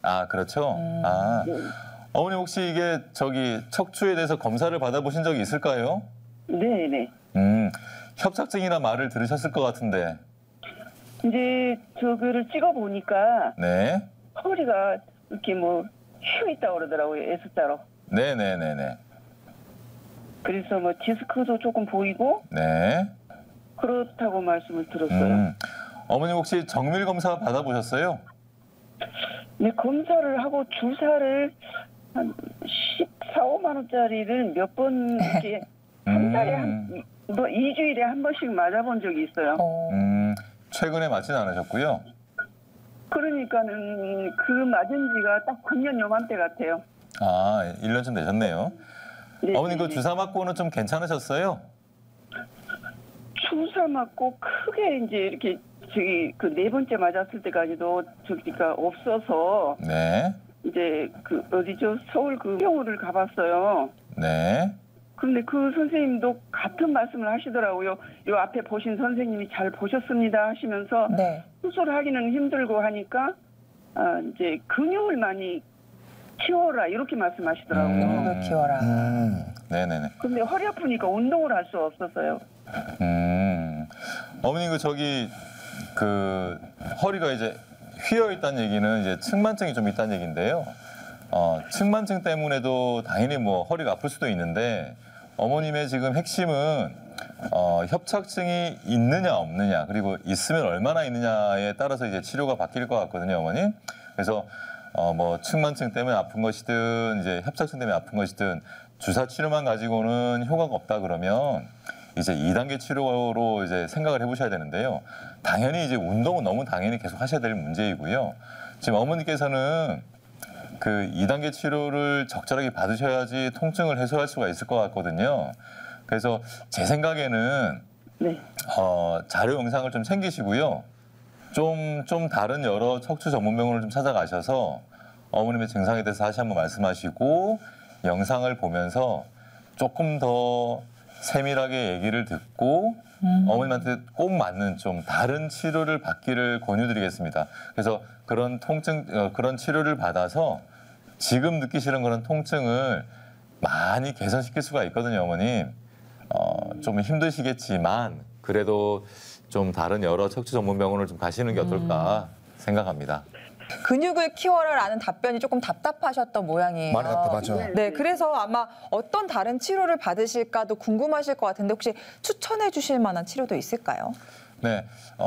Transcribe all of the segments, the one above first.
아, 그렇죠. 아, 네. 어머니 혹시 이게 척추에 대해서 검사를 받아보신 적이 있을까요? 네네. 협착증이나 말을 들으셨을 것 같은데. 이제 저거를 찍어보니까 네. 허리가 이렇게 뭐 휘어 있다고 그러더라고요. S자로. 네네네네. 그래서 뭐 디스크도 조금 보이고 네. 그렇다고 말씀을 들었어요. 어머니 혹시 정밀 검사 받아보셨어요? 네, 검사를 하고 주사를 한 14, 5만 원짜리를 몇 번 이렇게 한 달에 뭐 2주일에 한 번씩 맞아본 적이 있어요. 최근에 맞진 않으셨고요. 그러니까는 그 맞은 지가 딱 작년 요맘때 같아요. 아, 1년쯤 되셨네요. 네, 어머니 그 네. 주사 맞고는 좀 괜찮으셨어요? 주사 맞고 크게 이제 이렇게 그 네 번째 맞았을 때까지도 저기가 없어서 네. 이제 그 어디죠? 서울 그 병원을 가봤어요. 네. 근데 그 선생님도 같은 말씀을 하시더라고요. 요 앞에 보신 선생님이 잘 보셨습니다 하시면서 네. 수술하기는 힘들고 하니까 이제 근육을 많이 키워라 이렇게 말씀하시더라고요. 근육을 키워라. 네네네. 근데 허리 아프니까 운동을 할 수 없었어요. 어머니 그 허리가 이제 휘어 있다는 얘기는 이제 측만증이 좀 있다는 얘기인데요. 측만증 때문에도 당연히 뭐 허리가 아플 수도 있는데 어머님의 지금 핵심은 협착증이 있느냐 없느냐 그리고 있으면 얼마나 있느냐에 따라서 이제 치료가 바뀔 것 같거든요, 어머니. 그래서 뭐 측만증 때문에 아픈 것이든 이제 협착증 때문에 아픈 것이든 주사 치료만 가지고는 효과가 없다 그러면 이제 2단계 치료로 이제 생각을 해보셔야 되는데요. 당연히 이제 운동은 너무 당연히 계속 하셔야 될 문제이고요. 지금 어머니께서는 그 2단계 치료를 적절하게 받으셔야지 통증을 해소할 수가 있을 것 같거든요. 그래서 제 생각에는 네. 자료 영상을 좀 챙기시고요. 좀 다른 여러 척추 전문 병원을 좀 찾아가셔서 어머님의 증상에 대해서 다시 한번 말씀하시고 영상을 보면서 조금 더 세밀하게 얘기를 듣고 어머님한테 꼭 맞는 좀 다른 치료를 받기를 권유드리겠습니다. 그래서 그런 그런 치료를 받아서 지금 느끼시는 그런 통증을 많이 개선시킬 수가 있거든요, 어머님. 좀 힘드시겠지만 그래도 좀 다른 여러 척추 전문 병원을 좀 가시는 게 어떨까 생각합니다. 근육을 키워라라는 답변이 조금 답답하셨던 모양이에요. 많이 답답하죠. 네, 그래서 아마 어떤 다른 치료를 받으실까도 궁금하실 것 같은데 혹시 추천해 주실 만한 치료도 있을까요? 네,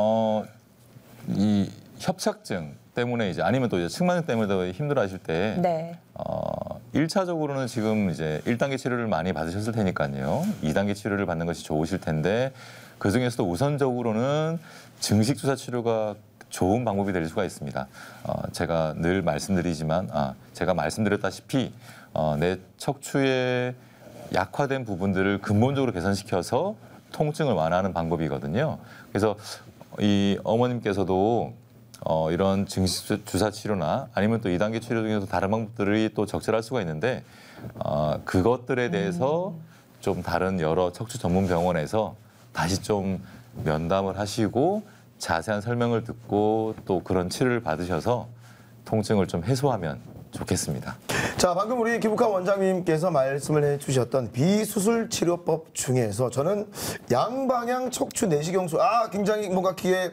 이 협착증 때문에 이제 아니면 또 이제 측만증 때문에도 힘들어하실 때, 네. 1차적으로는 지금 이제 1단계 치료를 많이 받으셨을 테니까요. 2단계 치료를 받는 것이 좋으실 텐데 그 중에서도 우선적으로는 증식 주사 치료가 좋은 방법이 될 수가 있습니다. 제가 늘 말씀드리지만, 제가 말씀드렸다시피 내 척추의 약화된 부분들을 근본적으로 개선시켜서 통증을 완화하는 방법이거든요. 그래서 이 어머님께서도 이런 증식 주사 치료나 아니면 또 2단계 치료 중에서 다른 방법들이 또 적절할 수가 있는데 그것들에 대해서 좀 다른 여러 척추 전문 병원에서 다시 좀 면담을 하시고 자세한 설명을 듣고 또 그런 치료를 받으셔서 통증을 좀 해소하면 좋겠습니다. 자, 방금 우리 기북한 원장님께서 말씀을 해주셨던 비수술 치료법 중에서 저는 양방향 척추 내시경술, 굉장히 뭔가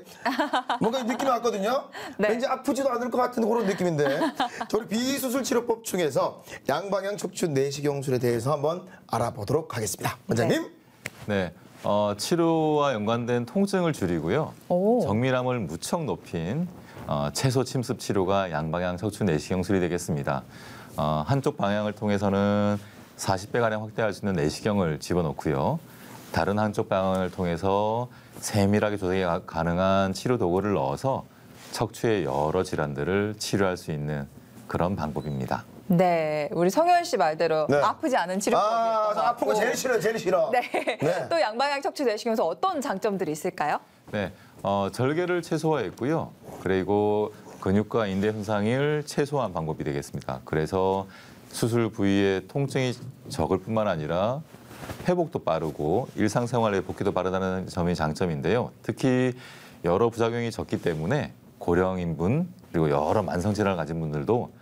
뭔가 느낌이 왔거든요. 네. 왠지 아프지도 않을 것 같은 그런 느낌인데 우리 비수술 치료법 중에서 양방향 척추 내시경술에 대해서 한번 알아보도록 하겠습니다. 원장님. 네. 치료와 연관된 통증을 줄이고요. 정밀함을 무척 높인 채소 침습 치료가 양방향 척추 내시경술이 되겠습니다. 한쪽 방향을 통해서는 40배가량 확대할 수 있는 내시경을 집어넣고요. 다른 한쪽 방향을 통해서 세밀하게 조작이 가능한 치료 도구를 넣어서 척추의 여러 질환들을 치료할 수 있는 그런 방법입니다. 네, 우리 성현 씨 말대로 네. 아프지 않은 치료법이었던 것 아픈 거 같고. 제일 싫어요, 제일 싫어. 네. 네. 또 양방향 척추 내시경에서 어떤 장점들이 있을까요? 네, 절개를 최소화했고요. 그리고 근육과 인대 손상을 최소화한 방법이 되겠습니다. 그래서 수술 부위의 통증이 적을 뿐만 아니라 회복도 빠르고 일상생활의 복귀도 빠르다는 점이 장점인데요. 특히 여러 부작용이 적기 때문에 고령인분, 그리고 여러 만성 질환을 가진 분들도